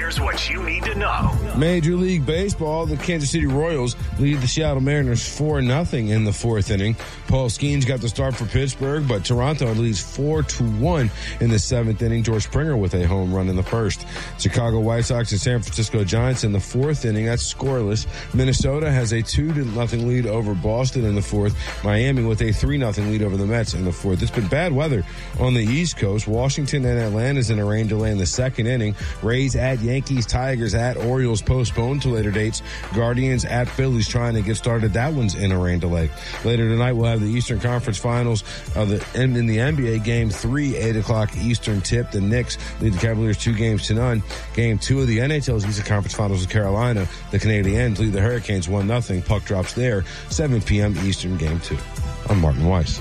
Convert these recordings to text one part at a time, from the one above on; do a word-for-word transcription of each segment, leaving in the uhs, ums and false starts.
Here's what you need to know. Major League Baseball, the Kansas City Royals lead the Seattle Mariners four nothing in the fourth inning. Paul Skeens got the start for Pittsburgh, but Toronto leads four to one in the seventh inning. George Springer with a home run in the first. Chicago White Sox and San Francisco Giants in the fourth inning. That's scoreless. Minnesota has a two to nothing lead over Boston in the fourth. Miami with a three nothing lead over the Mets in the fourth. It's been bad weather on the East Coast. Washington and Atlanta's in a rain delay in the second inning. Rays at Yankees, Tigers at Orioles postponed to later dates. Guardians at Phillies trying to get started. That one's in a rain delay. Later tonight, we'll have the Eastern Conference Finals of the in, in the N B A. Game three, eight o'clock Eastern tip. The Knicks lead the Cavaliers two games to none. Game two of the N H L's Eastern Conference Finals of Carolina. The Canadiens lead the Hurricanes one nothing. Puck drops there. seven p.m. Eastern game two. I'm Martin Weiss.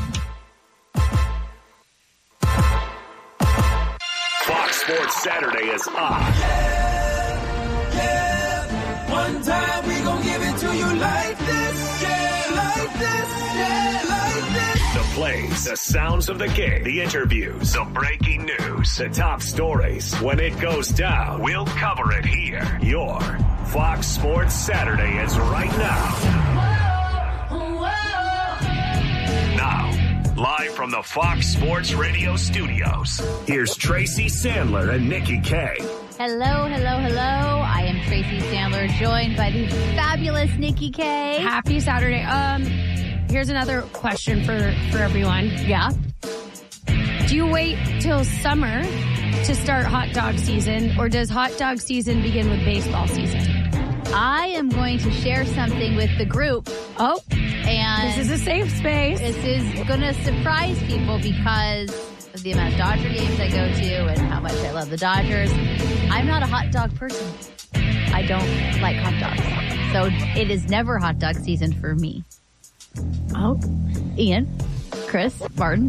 Fox Sports Saturday is on. Yeah, yeah. One time we gon' give it to you like this. Yeah, like this. Yeah, like this. The plays, the sounds of the game, the interviews, the breaking news, the top stories. When it goes down, we'll cover it here. Your Fox Sports Saturday is right now. Whoa, whoa. Now, live from the Fox Sports Radio studios, here's Tracy Sandler and Nikki K. Hello, hello, hello. I am Tracy Sandler, joined by the fabulous Nikki K. Happy Saturday. Um, here's another question for, for everyone. Yeah. Do you wait till summer to start hot dog season, or does hot dog season begin with baseball season? I am going to share something with the group. Oh, and this is a safe space. This is going to surprise people because of the amount of Dodger games I go to and how much I love the Dodgers. I'm not a hot dog person. I don't like hot dogs. So it is never hot dog season for me. Oh, Ian, Chris, Martin.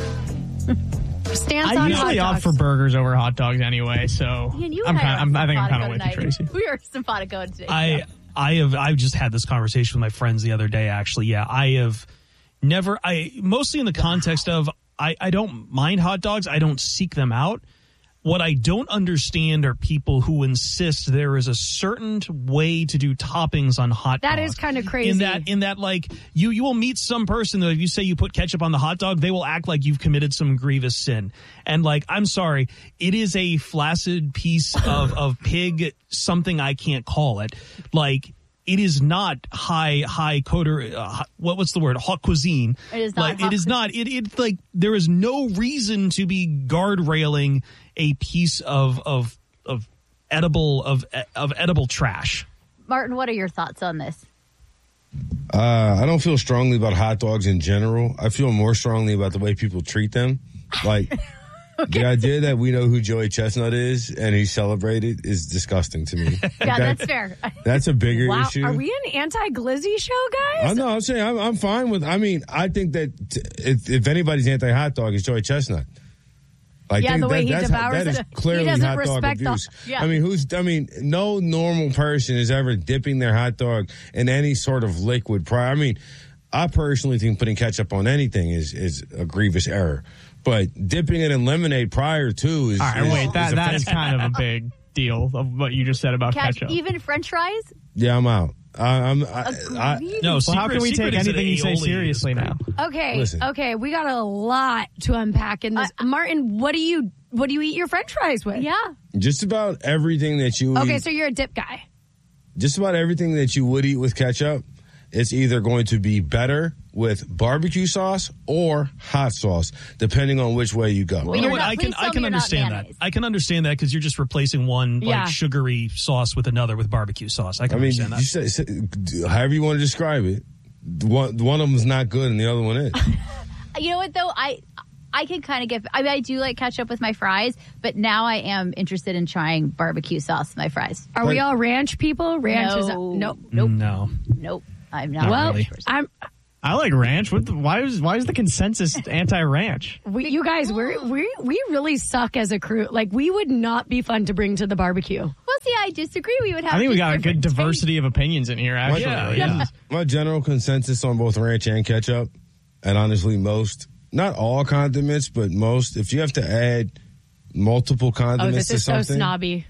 Stance I on usually hot opt dogs. for burgers over hot dogs anyway, so Ian, you I'm and I, kind. I'm, I think I'm kind of simpatico with you, tonight. Tracy. We are simpatico today. I I have I just had this conversation with my friends the other day. Actually, yeah, I have never. I mostly in the context of I I don't mind hot dogs. I don't seek them out. What I don't understand are people who insist there is a certain way to do toppings on hot dogs. That is kind of crazy. In that, in that, like, you, you will meet some person that if you say you put ketchup on the hot dog, they will act like you've committed some grievous sin. And, like, I'm sorry, it is a flaccid piece of, of pig, something I can't call it. Like, it is not high, high coder, uh, what, what's the word? Haute cuisine. It is not Like, haute it is not, it, it, like, there is no reason to be guardrailing a piece of, of, of edible, of, of edible trash. Martin, what are your thoughts on this? Uh, I don't feel strongly about hot dogs in general. I feel more strongly about the way people treat them. Like, okay. The idea that we know who Joey Chestnut is and he's celebrated is disgusting to me. Yeah, okay? that's fair. That's a bigger wow, issue. are we an anti-glizzy show, guys? I know. I'm saying I'm, I'm fine with. I mean, I think that t- if, if anybody's anti-hot dog, it's Joey Chestnut. Like, Yeah, think the way that, he that's, devours that is it. He clearly doesn't hot dog respect the- abuse. Yeah. I mean, who's? I mean, no normal person is ever dipping their hot dog in any sort of liquid prior. I mean, I personally think putting ketchup on anything is is a grievous error, but dipping it in lemonade prior to is. All right, is, wait, that is that is offensive. kind of a big deal of what you just said about Catch, ketchup. even French fries? Yeah, I'm out. I, I'm. I, I, Agreed. No, Well, how secret- can we secret take is that anything you say aioli is seriously great. now? Okay, Listen. okay, we got a lot to unpack in this. Martin, what do you what do you eat your French fries with? Yeah. just about everything that you. Okay, eat, so you're a dip guy. just about everything that you would eat with ketchup, it's either going to be better with barbecue sauce or hot sauce, depending on which way you go. You know you're what? not- I can please tell I can me you're not understand that. mayonnaise. I can understand that because you're just replacing one like Yeah. sugary sauce with another with barbecue sauce. I can I mean, understand that. you say, say, however you want to describe it, one, one of them is not good and the other one is. You know what, though? I I can kind of get... I mean, I do like ketchup with my fries, but now I am interested in trying barbecue sauce with my fries. Are we all ranch people? Ranch No. is nope. Nope. No. Nope. I'm not. Not a really. ranch person. I'm I like ranch. What? The, why is why is the consensus anti-ranch? we, you guys, we're, we we really suck as a crew. Like, we would not be fun to bring to the barbecue. Well, see, I disagree. We would have I think we just got a good different diversity of opinions in here. Actually, Yeah, yeah. yeah. My general consensus on both ranch and ketchup, and honestly most, not all condiments, but most, if you have to add multiple Oh, condiments this to is so something, snobby.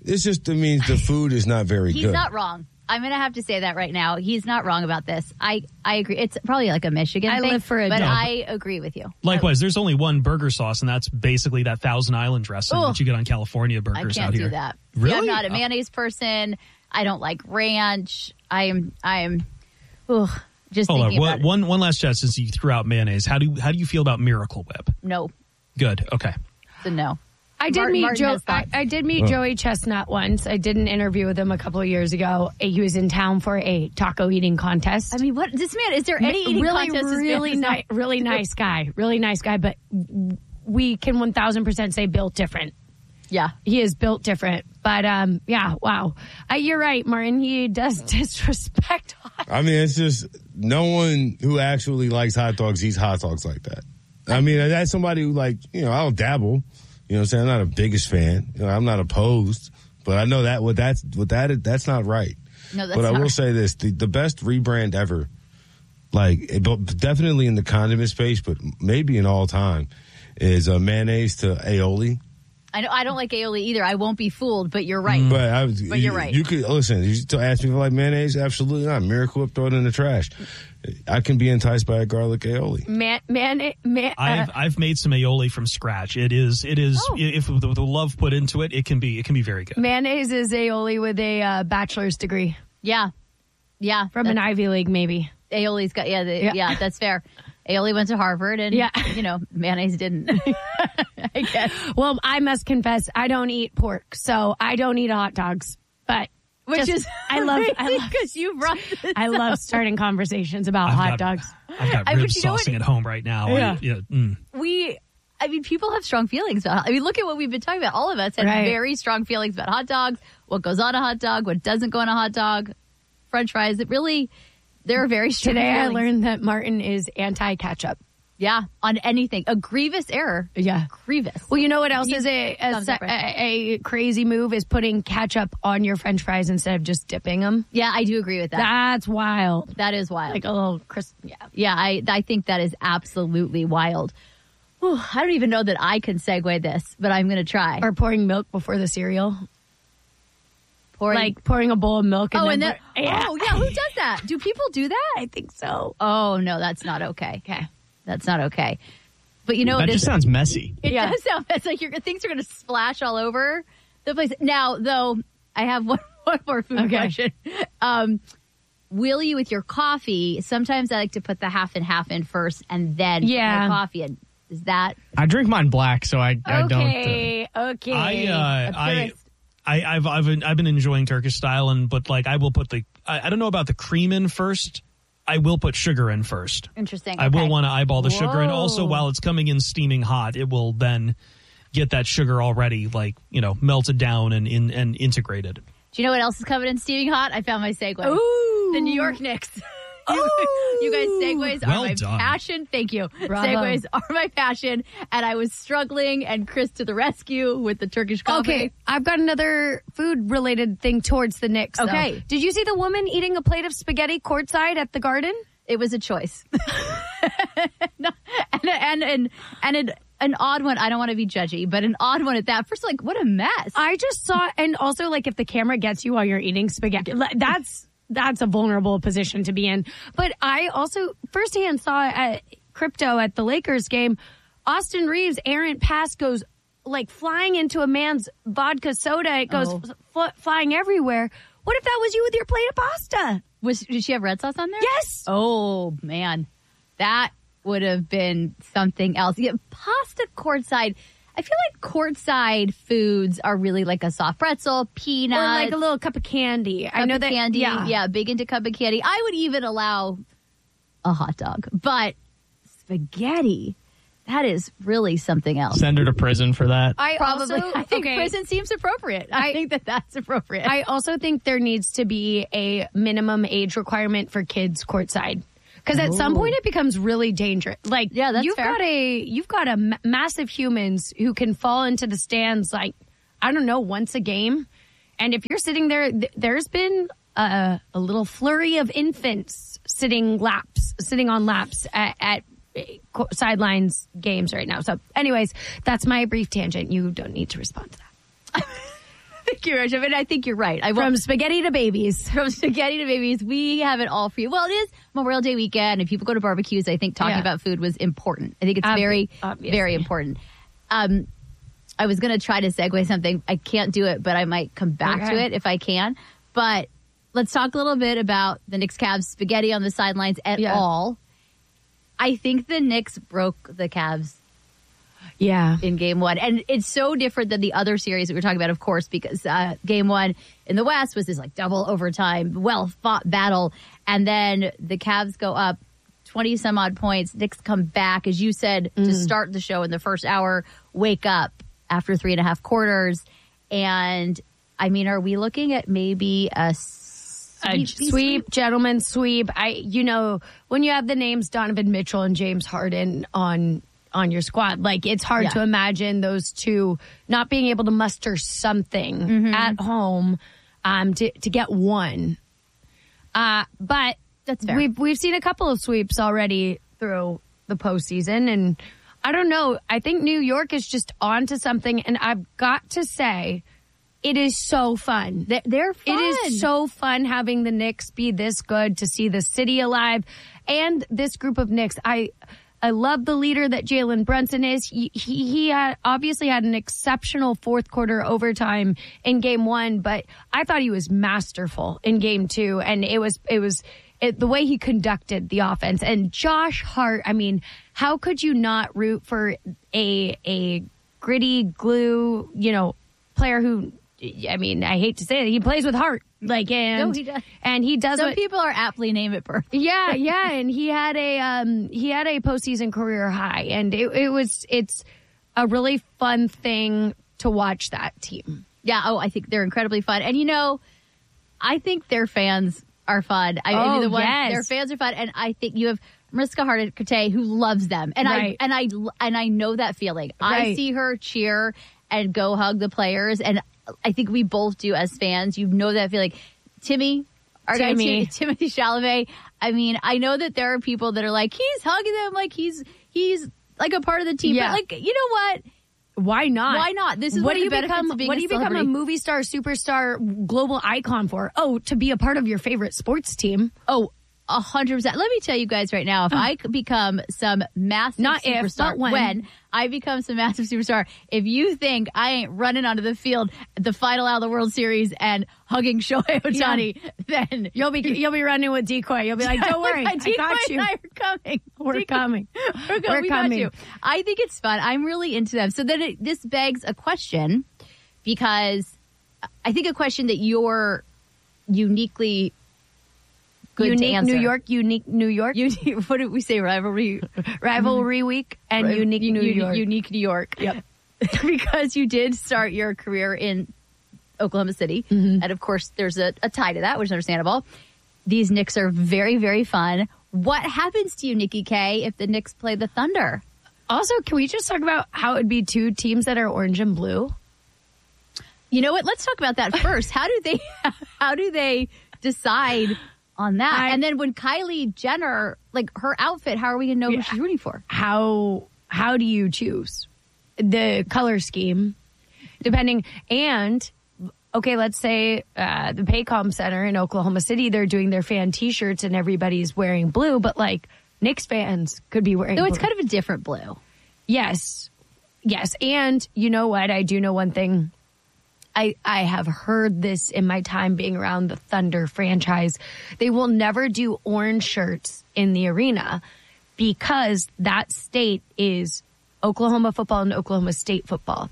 It's just, it means the food is not very He's good. not wrong. I'm going to have to say that right now. He's not wrong about this. I, I agree. It's probably like a Michigan I thing. live for a But dog. I agree with you. Likewise, there's only one burger sauce, and that's basically that Thousand Island dressing Ugh. that you get on California I burgers can't out do here. that. Really? Yeah, I'm not a mayonnaise person. I don't like ranch. I am, I am, ugh, just Hold on. thinking One, about it. one, one last chat since you threw out mayonnaise. How do you, how do you feel about Miracle Whip? No, Good. Okay. it's a no. I did Martin- meet Martin Joe. has I, thoughts. I did meet Joey Chestnut once. I did an interview with him a couple of years ago. He was in town for a taco eating contest. I mean, what, this man, is there any eating really, contest this man really does not nice, really do? nice guy, really nice guy. But we can one thousand percent say built different. Yeah. He is built different. But um, yeah, wow. Uh, you're right, Martin. He does disrespect hot. I mean, it's just no one who actually likes hot dogs eats hot dogs like that. I mean, that's somebody who, like, you know, I'll dabble. You know what I'm saying? I'm not a biggest fan. You know, I'm not opposed. But I know that what that's what that is, that's not right. No, that's but I not will right. say this: the, the best rebrand ever, like it- but definitely in the condiment space, but maybe in all time, is uh, mayonnaise to aioli. I know I don't like aioli either. I won't be fooled, but you're right. But I was, But you, you're right. You could listen. You still ask me if I like mayonnaise? Absolutely not. Miracle Whip, throw it in the trash. I can be enticed by a garlic aioli. Man, man, man. Uh, I've I've made some aioli from scratch. It is it is Oh. if the, the love put into it, it can be it can be very good. mayonnaise is aioli with a uh, bachelor's degree Yeah. Yeah. from an Ivy League, maybe. Aioli's got, yeah, the, Yeah. yeah, that's fair. Aioli went to Harvard and, Yeah. you know, mayonnaise didn't. I guess. Well, I must confess, I don't eat pork, so I don't eat hot dogs. But Which just- is, I love, I love, because you brought this I love up. starting conversations about I've hot got- dogs. I've got I- rib but you know what? saucing at home right now. Yeah. I, yeah mm. We, I mean, people have strong feelings about, I mean, look at what we've been talking about. All of us have Right. very strong feelings about hot dogs, what goes on a hot dog, what doesn't go on a hot dog, French fries. It really, there are very strong Today I feelings. learned that Martin is anti-ketchup. Yeah, on anything. A grievous error. Yeah. Grievous. Well, you know what else He's- is a a, thumbs se- up, right? a a crazy move is putting ketchup on your French fries instead of just dipping them. Yeah, I do agree with that. That's wild. that is wild. Like a little crisp. Yeah. Yeah, I I think that is absolutely wild. Whew, I don't even know that I can segue this, but I'm going to try. Or pouring milk before the cereal. Pouring- Like pouring a bowl of milk. And oh, then and then pour- yeah. oh yeah, who does that? Do people do that? I think so. Oh no, that's not okay. Okay. That's not okay. But you know That it just is. sounds messy. It Yeah. does sound. It's like your things are going to splash all over the place. Now, though, I have one one more food Okay. question. Um, will you with your coffee? Sometimes I like to put the half and half in first, and then Yeah. put my coffee in. Is that I drink mine black, so I, I don't. Uh, Okay. Okay. I uh, a I. purist? I, I've I've been, I've been enjoying Turkish style, and but like I will put the I, I don't know about the cream in first. I will put sugar in first. interesting? I will Okay. want to eyeball the sugar, and also Whoa. while it's coming in steaming hot, it will then get that sugar already like you know melted down and in and integrated. Do you know what else is coming in steaming hot? I found my segue. Ooh. The New York Knicks. You, you guys, segues are Well my done. passion. Thank you. Bravo. Segues are my passion, and I was struggling, and Chris to the rescue with the Turkish coffee. Okay, I've got another food-related thing towards the Knicks. though. Okay. Did you see the woman eating a plate of spaghetti courtside at the Garden? It was a choice. No, and, and, and, and an, an odd one. I don't want to be judgy, but an odd one at that. First, like, what a mess. I just saw, and also like if the camera gets you while you're eating spaghetti, like, that's that's a vulnerable position to be in. But I also firsthand saw at crypto at the Lakers game, Austin Reeves' errant pass goes like flying into a man's vodka soda. It goes Oh. fl- flying everywhere. What if that was you with your plate of pasta? Was, did she have red sauce on there? Yes. Oh, man. That would have been something else. Yeah, pasta courtside. I feel like courtside foods are really like a soft pretzel, peanuts. Or like a little cup of candy. I cup know of that. candy. Yeah. Yeah, big into cup of candy. I would even allow a hot dog, but spaghetti, that is really something else. Send her to prison for that. I Probably. also, I think okay. prison seems appropriate. I, I- think that that's appropriate. I also think there needs to be a minimum age requirement for kids courtside. Because at some point it becomes really dangerous. Like, Yeah, that's you've fair. got a you've got a ma- massive humans who can fall into the stands like I don't know once a game, and if you're sitting there, th- there's been a, a little flurry of infants sitting laps, sitting on laps at, at uh, co- sidelines games right now. So, anyways, that's my brief tangent. You don't need to respond to that. Thank you, Rachel. And I think you're right. I From want spaghetti to babies. from spaghetti to babies, we have it all for you. Well, it is Memorial Day weekend, and people go to barbecues. I think talking Yeah. about food was important. I think it's Ob- very, obviously. very important. Um, I was going to try to segue something. I can't do it, but I might come back to Okay. it if I can. But let's talk a little bit about the Knicks Cavs spaghetti on the sidelines at Yeah. all. I think the Knicks broke the Cavs Yeah. in game one. And it's so different than the other series that we were talking about, of course, because uh, game one in the West was this like double overtime, well fought battle. And then the Cavs go up twenty some odd points. Knicks come back, as you said, to start the show in the first hour, wake up after three and a half quarters. And I mean, are we looking at maybe a A sweep, sweep, gentleman sweep. I, you know, when you have the names Donovan Mitchell and James Harden on on your squad, like it's hard Yeah. to imagine those two not being able to muster something Mm-hmm. at home um, to to get one. Uh, but That's fair. We've we've seen a couple of sweeps already through the postseason, and I don't know. I think New York is just onto something, and I've got to say, it is so fun. They're, they're fun. It is so fun having the Knicks be this good, to see the city alive, and this group of Knicks. I I love the leader that Jalen Brunson is. He he, he had, obviously had an exceptional fourth quarter overtime in game one, but I thought he was masterful in game two, and it was it was it, the way he conducted the offense. And Josh Hart, I mean, how could you not root for a a gritty glue, you know, player who, I mean, I hate to say it, he plays with heart. Like, and, No, he does. and he does Some what, people are aptly named at birth. yeah, yeah. And he had a, um, he had a postseason career high, and it, it was, it's a really fun thing to watch that team. Yeah, oh, I think they're incredibly fun. And you know, I think their fans are fun. I, I Oh, mean, the ones, yes. their fans are fun, and I think you have Mariska Hargitay who loves them, and Right. I and I and I know that feeling. I Right. see her cheer and go hug the players, and I think we both do as fans. You know that feeling. Timmy, our guy Timmy. Tim- Timothy Chalamet. I mean, I know that there are people that are like, he's hugging them like he's he's like a part of the team, Yeah. but like, you know what? Why not? Why not? This is what one do of you the benefits become? of being What a do you become a celebrity. movie star, superstar, global icon for? Oh, to be a part of your favorite sports team. Oh, a hundred percent. Let me tell you guys right now, if I could become some massive Not if, superstar, but when. I become some massive superstar, if you think I ain't running onto the field at the final out of the World Series and hugging Shohei Ohtani, then You'll be you'll be running with Decoy. You'll be like, don't worry, My I Decoy got you. and I are coming. We're Decoy- coming. We're, go- We're we got coming. you. I think it's fun. I'm really into them. So then it, this begs a question, because I think a question that you're uniquely good to Unique answer. New York, unique New York, Unique, what did we say? Rivalry, rivalry week, and unique U- New uni- York. Unique New York. Yep. Because you did start your career in Oklahoma City, Mm-hmm. and of course, there's a, a tie to that, which is understandable. These Knicks are very, very fun. What happens to you, Nikki K, if the Knicks play the Thunder? Also, can we just talk about how it would be two teams that are orange and blue? You know what? Let's talk about that first. How do they? How do they decide on that? I- and then when Kylie Jenner, like her outfit, how are we going to know Yeah. who she's rooting for? How how do you choose the color scheme, depending? And okay, let's say uh, the Paycom Center in Oklahoma City, they're doing their fan T-shirts and everybody's wearing blue, but like Knicks fans could be wearing. No, it's blue. kind of a different blue. Yes. Yes. And you know what? I do know one thing. I, I have heard this in my time being around the Thunder franchise. They will never do orange shirts in the arena because that state is Oklahoma football and Oklahoma State football.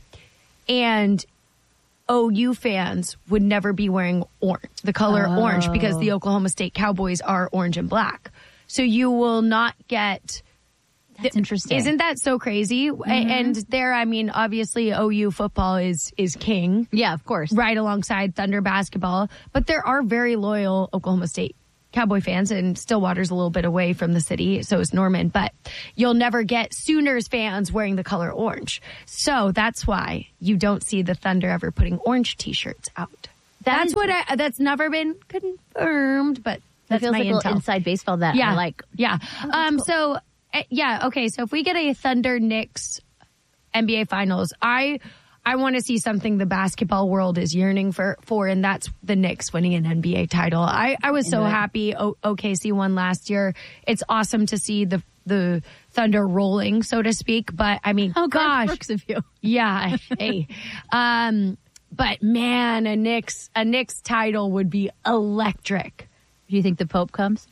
And O U fans would never be wearing orange, the color orange, because the Oklahoma State Cowboys are orange and black. So you will not get... That's interesting. Isn't that so crazy? A- And there, I mean, obviously O U football is is king, Yeah, of course. right alongside Thunder basketball. But there are very loyal Oklahoma State Cowboy fans, and Stillwater's a little bit away from the city, so is Norman. But you'll never get Sooners fans wearing the color orange. So that's why you don't see the Thunder ever putting orange T-shirts out. That that's is- what I. That's never been confirmed, but That that's feels my like a little intel. inside baseball that Yeah, I like. yeah. um. So uh, yeah. Okay. So if we get a Thunder Knicks N B A Finals, I I want to see something the basketball world is yearning for, for, and that's the Knicks winning an N B A title. I, I was so happy o- O K C won last year. It's awesome to see the the Thunder rolling, so to speak. But I mean, oh gosh, works of you. Yeah. Hey, um, but man, a Knicks a Knicks title would be electric. Do you think the Pope comes?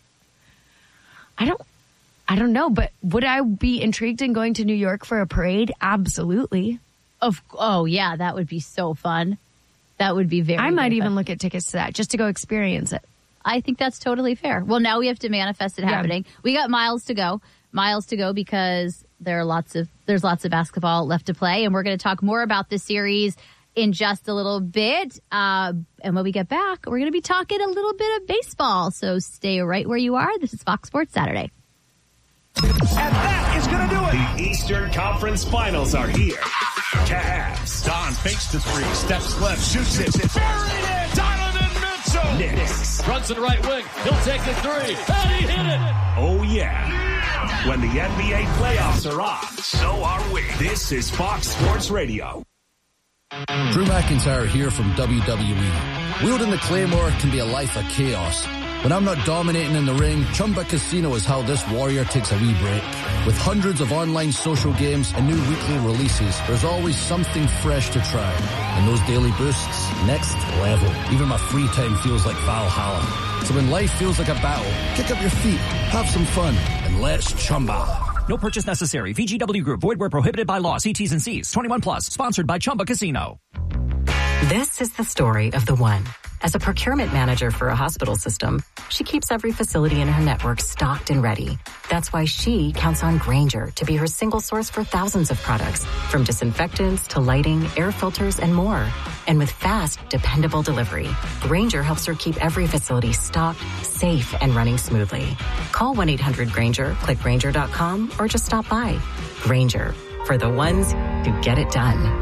I don't. I don't know, but would I be intrigued in going to New York for a parade? Absolutely. Of oh yeah, that would be so fun. That would be very. I might very even fun. look at tickets to that just to go experience it. I think that's totally fair. Well, now we have to manifest it Yeah. happening. We got miles to go, miles to go because there are lots of there's lots of basketball left to play, and we're going to talk more about this series in just a little bit. Uh, and when we get back, we're going to be talking a little bit of baseball. So stay right where you are. This is Fox Sports Saturday. And that is going to do it. The Eastern Conference Finals are here. Cavs. Don fakes the three, steps left, shoots it. Buried it. Donovan Mitchell. Knicks. Runs to the right wing. He'll take the three. And he hit it. Oh, yeah. When the N B A playoffs are on, so are we. This is Fox Sports Radio. Drew McIntyre here from W W E. Wielding the Claymore can be a life of chaos. When I'm not dominating in the ring, Chumba Casino is how this warrior takes a wee break. With hundreds of online social games and new weekly releases, there's always something fresh to try. And those daily boosts, next level. Even my free time feels like Valhalla. So when life feels like a battle, kick up your feet, have some fun, and let's Chumba. No purchase necessary. V G W Group. Void where prohibited by law. See T's and C's. twenty-one plus. Sponsored by Chumba Casino. This is the story of the one. As a procurement manager for a hospital system, she keeps every facility in her network stocked and ready. That's why she counts on Grainger to be her single source for thousands of products, from disinfectants to lighting, air filters, and more. And with fast, dependable delivery, Grainger helps her keep every facility stocked, safe, and running smoothly. Call one eight hundred Grainger, click Grainger dot com, or just stop by. Grainger, for the ones who get it done.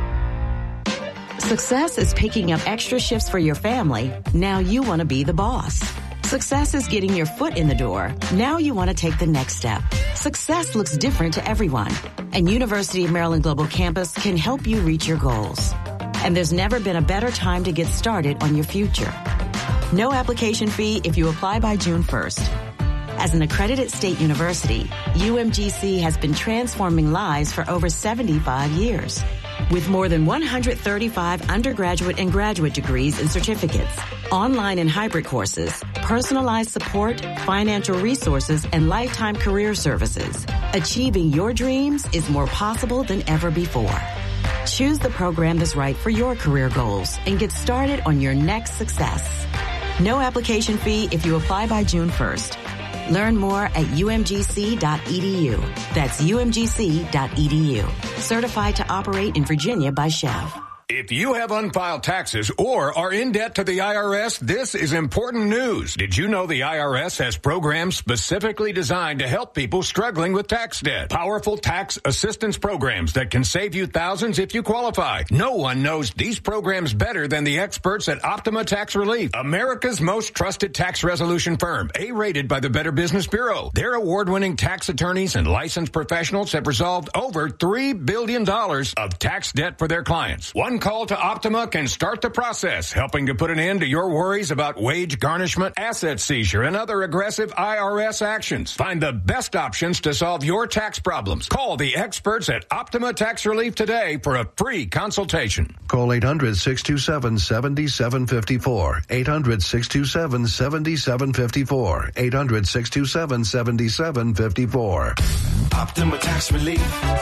Success is picking up extra shifts for your family. Now you want to be the boss. Success is getting your foot in the door. Now you want to take the next step. Success looks different to everyone, and University of Maryland Global Campus can help you reach your goals. And there's never been a better time to get started on your future. No application fee if you apply by June first. As an accredited state university, U M G C has been transforming lives for over seventy-five years. With more than one hundred thirty-five undergraduate and graduate degrees and certificates, online and hybrid courses, personalized support, financial resources, and lifetime career services, achieving your dreams is more possible than ever before. Choose the program that's right for your career goals and get started on your next success. No application fee if you apply by June first. Learn more at U M G C dot E D U. That's U M G C dot E D U. Certified to operate in Virginia by Chev. If you have unfiled taxes or are in debt to the I R S, this is important news. Did you know the I R S has programs specifically designed to help people struggling with tax debt? Powerful tax assistance programs that can save you thousands if you qualify. No one knows these programs better than the experts at Optima Tax Relief, America's most trusted tax resolution firm, A-rated by the Better Business Bureau. Their award-winning tax attorneys and licensed professionals have resolved over three billion dollars of tax debt for their clients. One call to Optima can start the process, helping to put an end to your worries about wage garnishment, asset seizure, and other aggressive I R S actions. Find the best options to solve your tax problems. Call the experts at Optima Tax Relief today for a free consultation. Call eight hundred, six two seven, seven seven five four. eight hundred, six two seven, seven seven five four. eight hundred, six two seven, seven seven five four. Optima Tax Relief.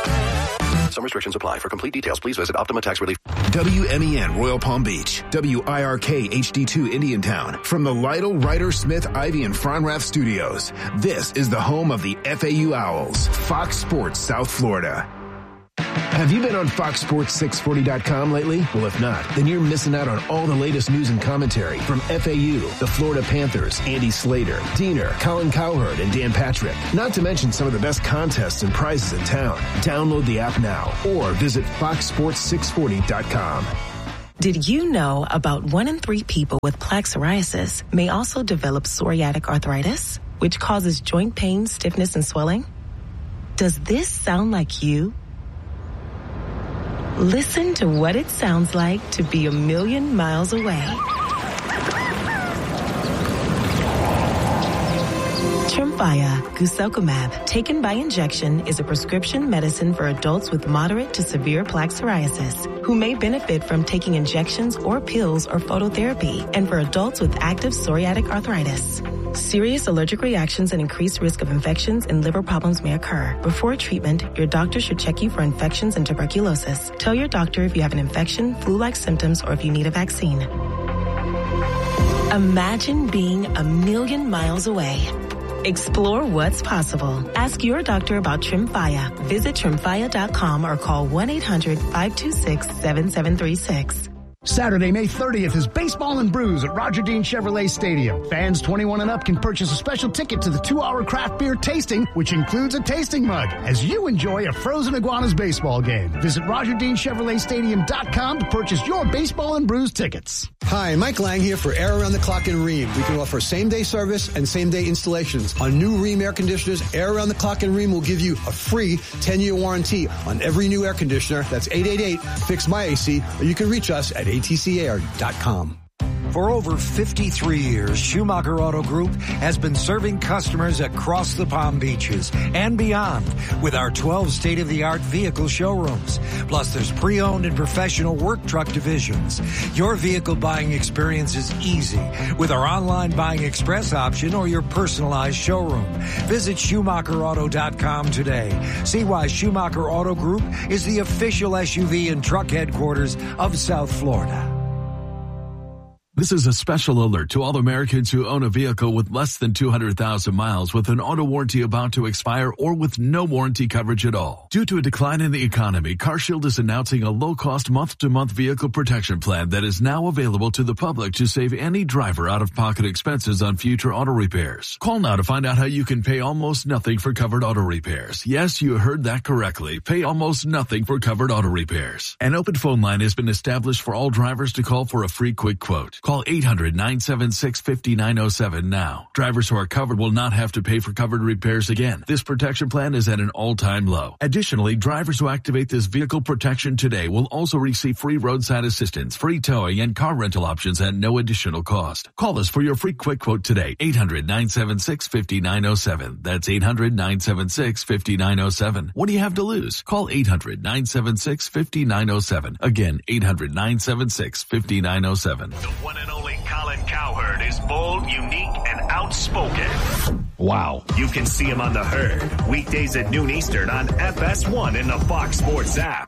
Some restrictions apply. For complete details, please visit Optima Tax Relief. W M E N Royal Palm Beach. W I R K H D two Indiantown. From the Lytle, Ryder, Smith, Ivy, and Fronrath Studios. This is the home of the F A U Owls. Fox Sports South Florida. Have you been on Fox Sports six forty dot com lately? Well, if not, then you're missing out on all the latest news and commentary from F A U, the Florida Panthers, Andy Slater, Diener, Colin Cowherd, and Dan Patrick. Not to mention some of the best contests and prizes in town. Download the app now or visit fox sports six forty dot com. Did you know about one in three people with plaque psoriasis may also develop psoriatic arthritis, which causes joint pain, stiffness, and swelling? Does this sound like you? Listen to what it sounds like to be a million miles away. Tremfya guselkumab, taken by injection, is a prescription medicine for adults with moderate to severe plaque psoriasis who may benefit from taking injections or pills or phototherapy, and for adults with active psoriatic arthritis. Serious allergic reactions and increased risk of infections and liver problems may occur. Before treatment, your doctor should check you for infections and tuberculosis. Tell your doctor if you have an infection, flu-like symptoms, or if you need a vaccine. Imagine being a million miles away. Explore what's possible. Ask your doctor about Tremfya. Visit tremfya dot com or call one eight hundred five two six seven seven three six. Saturday, May thirtieth is Baseball and Brews at Roger Dean Chevrolet Stadium. Fans twenty-one and up can purchase a special ticket to the two-hour craft beer tasting, which includes a tasting mug, as you enjoy a Frozen Iguanas baseball game. Visit roger dean chevrolet stadium dot com to purchase your Baseball and Brews tickets. Hi, Mike Lang here for Air Around the Clock in Rheem. We can offer same-day service and same-day installations. On new Rheem air conditioners, Air Around the Clock in Rheem will give you a free ten-year warranty on every new air conditioner. That's eight eight eight, fix my A C, or you can reach us at a t c air dot com. For over fifty-three years, Schumacher Auto Group has been serving customers across the Palm Beaches and beyond with our twelve state-of-the-art vehicle showrooms. Plus, there's pre-owned and professional work truck divisions. Your vehicle buying experience is easy with our online buying express option or your personalized showroom. Visit Schumacher Auto dot com today. See why Schumacher Auto Group is the official S U V and truck headquarters of South Florida. This is a special alert to all Americans who own a vehicle with less than two hundred thousand miles with an auto warranty about to expire or with no warranty coverage at all. Due to a decline in the economy, CarShield is announcing a low-cost month-to-month vehicle protection plan that is now available to the public to save any driver out-of-pocket expenses on future auto repairs. Call now to find out how you can pay almost nothing for covered auto repairs. Yes, you heard that correctly. Pay almost nothing for covered auto repairs. An open phone line has been established for all drivers to call for a free quick quote. Call eight hundred nine seven six five nine zero seven now. Drivers who are covered will not have to pay for covered repairs again. This protection plan is at an all-time low. Additionally, drivers who activate this vehicle protection today will also receive free roadside assistance, free towing, and car rental options at no additional cost. Call us for your free quick quote today. eight hundred nine seven six five nine zero seven. That's eight hundred nine seven six five nine zero seven. What do you have to lose? Call eight hundred nine seven six five nine zero seven. Again, eight hundred nine seven six five nine zero seven. The one and only Colin Cowherd is bold, unique, and outspoken. Wow. You can see him on The Herd, weekdays at noon Eastern on F S one in the Fox Sports app.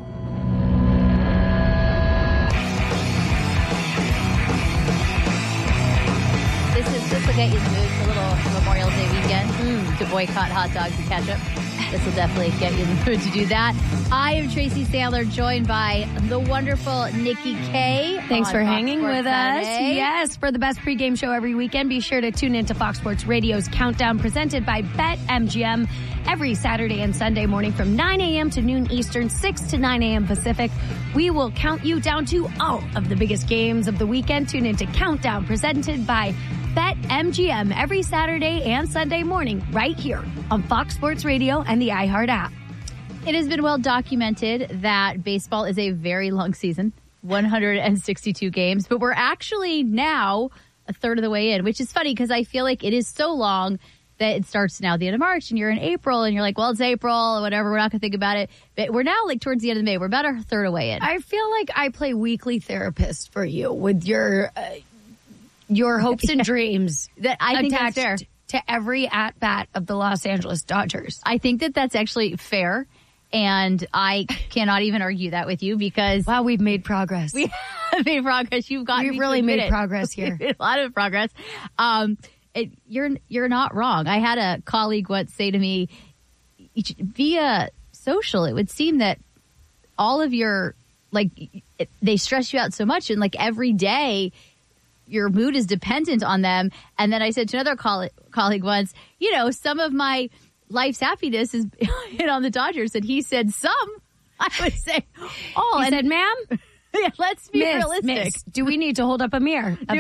This is this will get you in the mood for a little Memorial Day weekend mm, to boycott hot dogs and ketchup. This will definitely get you in the mood to do that. I am Tracy Sandler, joined by the wonderful Nikki K. Thanks for Fox hanging Sports with Saturday. us. Yes, for the best pregame show every weekend, be sure to tune into Fox Sports Radio's Countdown, presented by BetMGM, every Saturday and Sunday morning from nine a.m. to noon Eastern, six to nine a.m. Pacific. We will count you down to all of the biggest games of the weekend. Tune into Countdown, presented by BetMGM, every Saturday and Sunday morning right here on Fox Sports Radio and the iHeart app. It has been well documented that baseball is a very long season, one hundred sixty-two games, but we're actually now a third of the way in, which is funny because I feel like it is so long that it starts now the end of March and you're in April and you're like, well, it's April or whatever. We're not going to think about it. But we're now like towards the end of May. We're about a third away in. I feel like I play weekly therapist for you with your uh, your hopes and dreams that I think that's fair to every at bat of the Los Angeles Dodgers. I think that that's actually fair. And I cannot even argue that with you because wow, we've made progress. We have made progress. You've got we've really made it. progress here. a lot of progress. Um, it, you're you're not wrong. I had a colleague once say to me, via social, it would seem that all of your like it, they stress you out so much, and like every day, your mood is dependent on them. And then I said to another coll- colleague once, you know, some of my life's happiness is hit on the Dodgers. And he said, some, I would say, oh, he and said, ma'am, yeah, let's be miss, realistic. Miss, do we need to hold up a mirror?